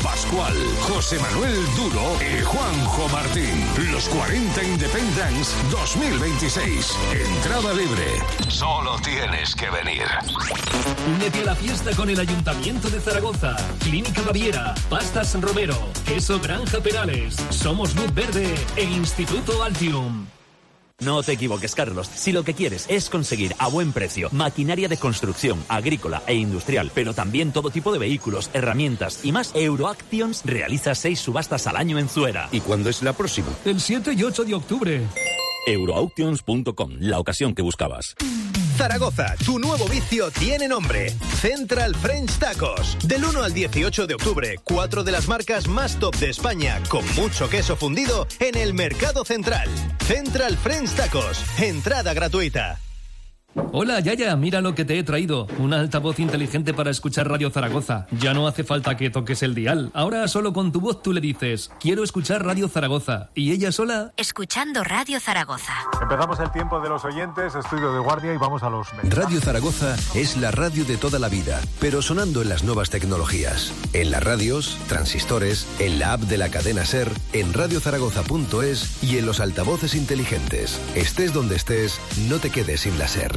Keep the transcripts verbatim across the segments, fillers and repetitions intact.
Pascual, José Manuel Duro y Juanjo Martín. Los cuarenta Independence dos mil veintiséis. Entrada libre. Solo tienes que venir. Únete a la fiesta con el Ayuntamiento de Zaragoza, Clínica Baviera, Pastas Romero, Queso Granja Perales, Somos Luz Verde e Instituto Altium. No te equivoques, Carlos. Si lo que quieres es conseguir a buen precio maquinaria de construcción, agrícola e industrial, pero también todo tipo de vehículos, herramientas y más, Euroactions realiza seis subastas al año en Zuera. ¿Y cuándo es la próxima? El siete y ocho de octubre. Euroauctions punto com, la ocasión que buscabas. Zaragoza, tu nuevo vicio tiene nombre. Central French Tacos. Del uno al dieciocho de octubre, cuatro de las marcas más top de España, con mucho queso fundido, en el Mercado Central. Central French Tacos. Entrada gratuita. Hola, Yaya, mira lo que te he traído. Un altavoz inteligente para escuchar Radio Zaragoza. Ya no hace falta que toques el dial. Ahora solo con tu voz tú le dices, quiero escuchar Radio Zaragoza. Y ella sola... Escuchando Radio Zaragoza. Empezamos el tiempo de los oyentes, estudio de guardia y vamos a los... Radio Zaragoza es la radio de toda la vida, pero sonando en las nuevas tecnologías. En las radios, transistores, en la app de la cadena SER, en radio zaragoza punto es y en los altavoces inteligentes. Estés donde estés, no te quedes sin la SER.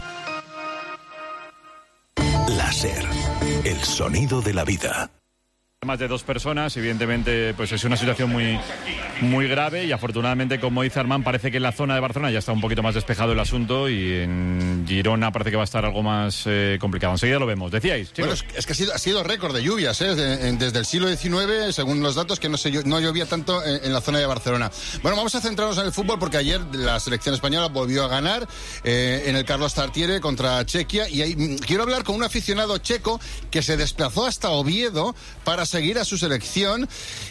La SER, el sonido de la vida. Más de dos personas, evidentemente, pues es una situación muy, muy grave y afortunadamente, como dice Armán, parece que en la zona de Barcelona ya está un poquito más despejado el asunto y en Girona parece que va a estar algo más eh, complicado. Enseguida lo vemos. ¿Decíais, chicos? Bueno, es, es que ha sido, ha sido récord de lluvias, ¿eh? Desde, desde el siglo diecinueve, según los datos, que no, se, no llovía tanto en, en la zona de Barcelona. Bueno, vamos a centrarnos en el fútbol porque ayer la selección española volvió a ganar eh, en el Carlos Tartiere contra Chequia y ahí, quiero hablar con un aficionado checo que se desplazó hasta Oviedo para seguir a su selección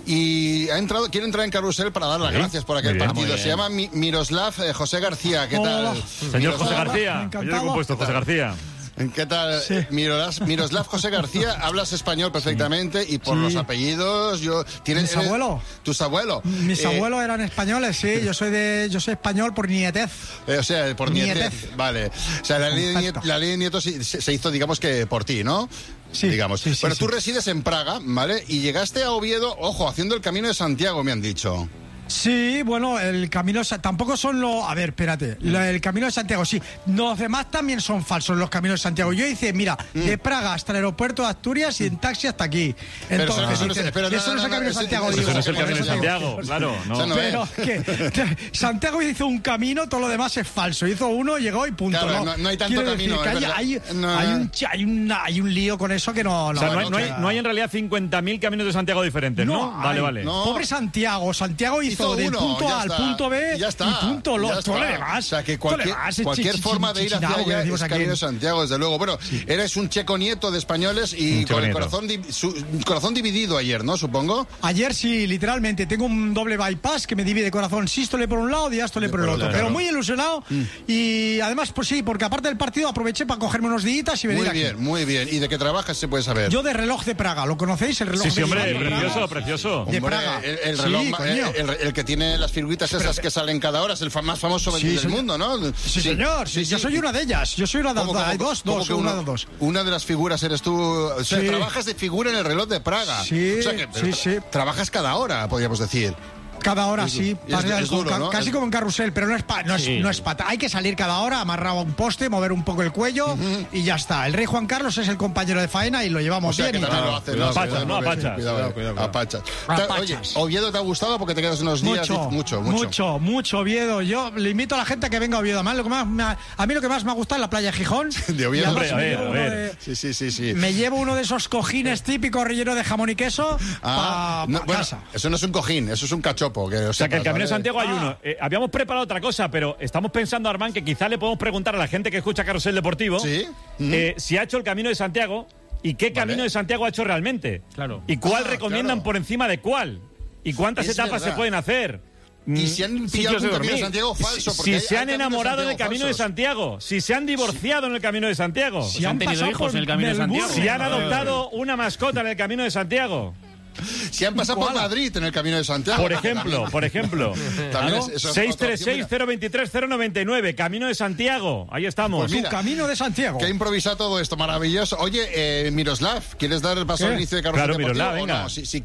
y ha entrado, quiere entrar en carrusel para dar las ¿Sí? gracias por aquel bien, partido. Se llama Mi, Miroslav eh, José García. ¿Qué Hola. tal? Señor Miroslav, José García. Yo he compuesto José García. ¿Qué tal? Sí. Miroslav, Miroslav José García, hablas español perfectamente sí. y por sí. los apellidos, yo tienes mis abuelos. Tus abuelos. Mis eh, abuelos eran españoles, sí. Yo soy de, yo soy español por nietez. Eh, o sea, por nietez. nietez. Vale. O sea, la ley, de nieto, la ley de nietos se, se hizo, digamos que por ti, ¿no? Sí, digamos. Sí, sí, bueno, sí. tú resides en Praga, ¿vale? Y llegaste a Oviedo, ojo, haciendo el Camino de Santiago, me han dicho. Sí, bueno, el camino tampoco son los... A ver, espérate, mm. el camino de Santiago, sí. Los demás también son falsos, los caminos de Santiago. Yo hice, mira, mm. de Praga hasta el aeropuerto de Asturias y en taxi hasta aquí. Entonces, eso no es, espera, eso no, no, no es el camino de Santiago. Eso, digo, eso no es el camino de Santiago, claro. No. no pero que Santiago hizo un camino, todo lo demás es falso. Hizo uno, llegó y punto. Claro, no, no, no hay tanto Quiero camino. Decir que hay, hay, no. hay, un, hay, una, hay un lío con eso que no... no o sea, no, hay, no, hay, no hay en realidad cincuenta mil caminos de Santiago diferentes, ¿no? no vale, hay, vale. No. Pobre Santiago. Santiago hizo, hizo del uno, punto A al punto B y, ya está, y punto lo, todo lo demás. O sea, que cualquier, cualquier forma de ir hacia allá es Camino de Santiago, desde luego. Bueno, sí. eres un checo nieto de españoles y con el corazón, di, su, corazón dividido ayer, ¿no? Supongo. Ayer sí, literalmente. Tengo un doble bypass que me divide corazón sístole por un lado y diástole por el otro. Claro. Pero muy ilusionado mm. y además, pues sí, porque aparte del partido aproveché para cogerme unos días y venir Muy aquí. bien, muy bien. ¿Y de qué trabajas se puede saber? Yo de reloj de Praga, ¿lo conocéis? El reloj sí, de sí, hombre, de precioso, Praga. precioso. De hombre, Praga. El, el reloj, sí, el, el, el que tiene las figuritas esas Pero, que salen cada hora, es el más famoso sí, del señor. mundo, ¿no? Sí, sí señor. Sí, sí, yo soy una de ellas. Yo soy una de ¿Cómo, dos. Hay cómo, dos, cómo dos, que una uno, de dos. Una de las figuras eres tú. O sea, sí. trabajas de figura en el reloj de Praga. Sí, o sea que, sí, sí. Trabajas cada hora, podríamos decir. Cada hora, sí. Es, es duro, ca- ¿no? Casi es... como en carrusel, pero no es pa- no es, sí. no es pata. Hay que salir cada hora, amarrado a un poste, mover un poco el cuello uh-huh. y ya está. El rey Juan Carlos es el compañero de faena y lo llevamos o sea, bien. Que y lo hace, cuidado, no, apachas, no apachas. Cuidado, cuidado, apachas. apachas. Oye, ¿Oviedo te ha gustado porque te quedas unos días? Mucho, y... mucho, mucho. Mucho, mucho Oviedo. Yo le invito a la gente a que venga a Oviedo. Además, lo que más me ha, a mí lo que más me ha gustado es la playa de Gijón. De Oviedo. Hombre, a ver, a ver. De, sí, sí, sí, sí. Me llevo uno de esos cojines típicos relleno de jamón y queso ah, pa, no, pa bueno, casa. Eso no es un cojín, eso es un cachopo. Que o sea, que el Camino de Santiago hay ah. uno. Eh, habíamos preparado otra cosa, pero estamos pensando, Armán, que quizá le podemos preguntar a la gente que escucha Carrusel Deportivo ¿Sí? mm. eh, si ha hecho el Camino de Santiago y qué Camino vale. de Santiago ha hecho realmente. Claro. Y cuál ah, recomiendan claro. por encima de cuál. Y cuántas es etapas verdad. se pueden hacer. Y si han pillado un Camino de Santiago falso. Si, porque si hay, se hay han enamorado en el Camino de Santiago. Si se han divorciado sí. en el Camino de Santiago. Si, si han tenido hijos en el Camino de Santiago. Si han adoptado una mascota en el Camino de Santiago. Si han pasado por Madrid en el Camino de Santiago. Por ejemplo, por ejemplo. Claro. seis tres seis, cero dos tres, cero nueve nueve, Camino de Santiago. Ahí estamos. Pues mira, Camino de Santiago. Que ha improvisado todo esto, maravilloso. Oye, eh, Miroslav, ¿quieres dar el paso al inicio de Carrusel Claro, Deportivo? Miroslav, venga. No? Si, si